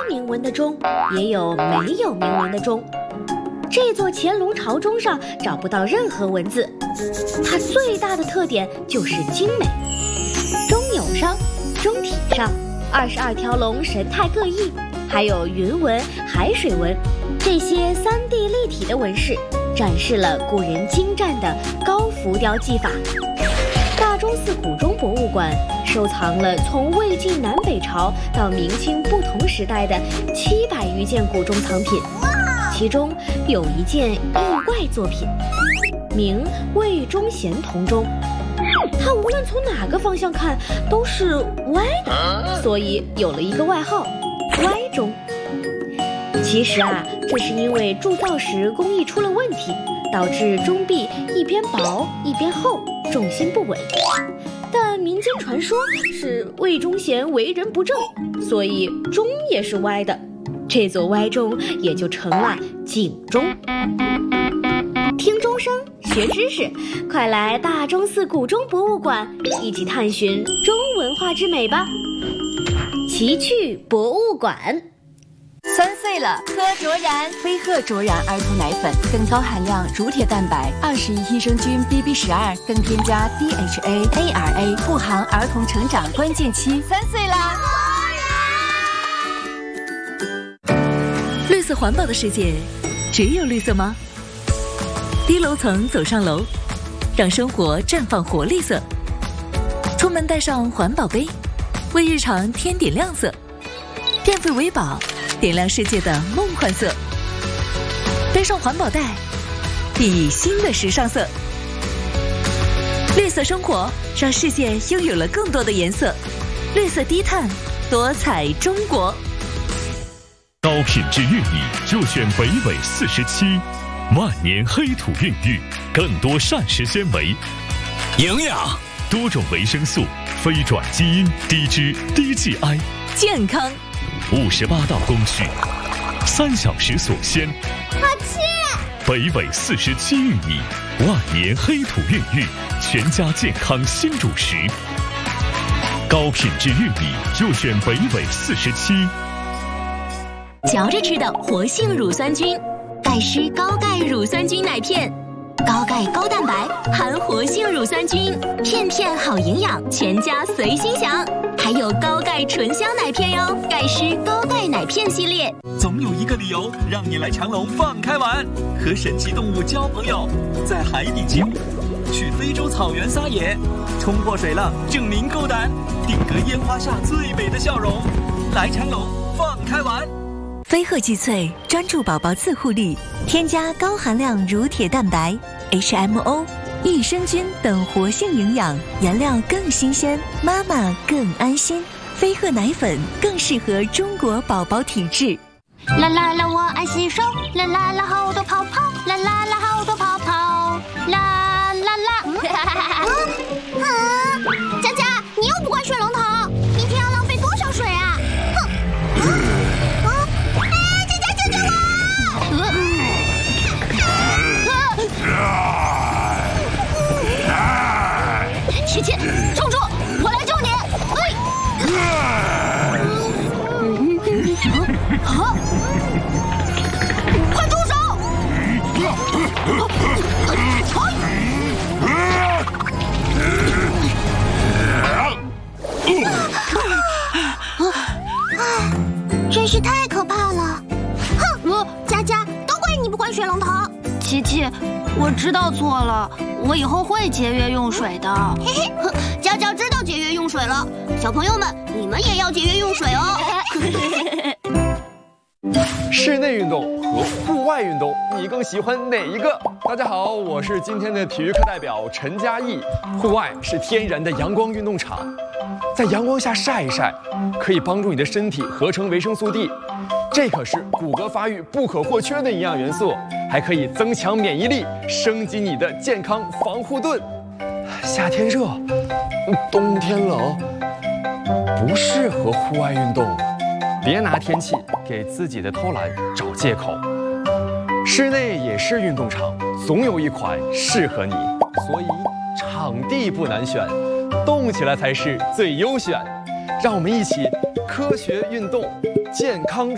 铭文的钟，也有没有铭文的钟。这座乾隆朝钟上找不到任何文字，它最大的特点就是精美。钟钮上、钟体上，22条龙神态各异，还有云纹、海水纹，这些3D 立体的纹饰，展示了古人精湛的高浮雕技法。大钟寺古钟博物馆收藏了从魏晋南北朝到明清不同时代的700余件古钟藏品，其中有一件意外作品，名魏忠贤铜钟。它无论从哪个方向看都是歪的，所以有了一个外号“歪钟”。其实啊，这是因为铸造时工艺出了问题，导致钟壁一边薄一边厚，重心不稳。但民间传说是魏忠贤为人不正，所以钟也是歪的，这座歪钟也就成了警钟。听钟声学知识，快来大钟寺古钟博物馆一起探寻钟文化之美吧。奇趣博物馆。 3岁了，喝卓然飞鹤卓然儿童奶粉，更高含量乳铁蛋白，21益生菌 BB12，更添加 DHA、ARA， 护航儿童成长关键期。3岁啦！ 绿色环保的世界，只有绿色吗？低楼层走上楼，让生活绽放活力色。出门带上环保杯，为日常添点亮色。电费为宝，点亮世界的梦幻色。背上环保袋，熠熠新的时尚色。绿色生活，让世界拥有了更多的颜色。绿色低碳，多彩中国。 高品质玉米就选北纬47，万年黑土孕育，更多膳食纤维、 营养、 多种维生素、非转基因、低脂、低 GI， 健康。 58道工序，3小时锁鲜。 好吃！ 北纬47玉米，万年黑土孕育，全家健康新主食。高品质玉米就选北纬47。 嚼着吃的活性乳酸菌，盖施高钙乳酸菌奶片，高钙高蛋白，含活性乳酸菌，片片好营养，全家随心享。还有高钙醇香奶片哟，盖施高钙奶片系列。 总有一个理由让你来长隆放开玩，和神奇动物交朋友，在海底起舞，去非洲草原撒野，冲破水浪证明够胆，定格烟花下最美的笑容。来长隆放开玩。 飞鹤济萃专注宝宝自护力，添加高含量乳铁蛋白、HMO、益生菌等活性营养，原料更新鲜，妈妈更安心。飞鹤奶粉更适合中国宝宝体质。 啦啦啦，我爱洗手，啦啦啦，好多泡泡，啦啦啦，好多泡泡，啦啦啦。佳佳，你又不关水龙头，一天要浪费多少水啊？哼！佳佳，救救我！琪琪，冲住！我来救你！快住手！真是太可怕了！哼，佳佳，都怪你不关水龙头。 琪琪，我知道错了，我以后会节约用水的。 嘿嘿，佳佳知道节约用水了，小朋友们，你们也要节约用水哦。 室内运动和户外运动，你更喜欢哪一个？大家好，我是今天的体育课代表陈嘉译。户外是天然的阳光运动场，在阳光下晒一晒，可以帮助你的身体合成维生素 D， 这可是骨骼发育不可或缺的营养元素，还可以增强免疫力，升级你的健康防护盾。夏天热，冬天冷，不适合户外运动。别拿天气给自己的偷懒找借口。室内也是运动场，总有一款适合你，所以场地不难选，动起来才是最优选。让我们一起科学运动，健康